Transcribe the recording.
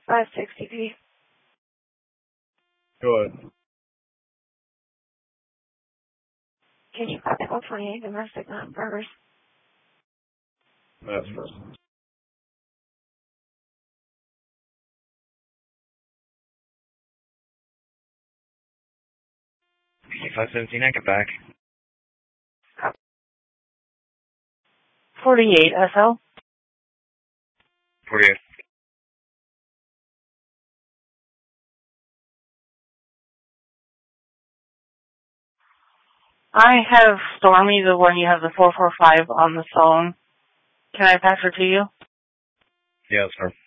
560p. Go ahead. Can you copy 128 domestic, not first? That's first. $517, I get back. 48 SL. 48. I have Stormy, the one you have the 445 on the phone. Can I pass her to you? Yes, sir.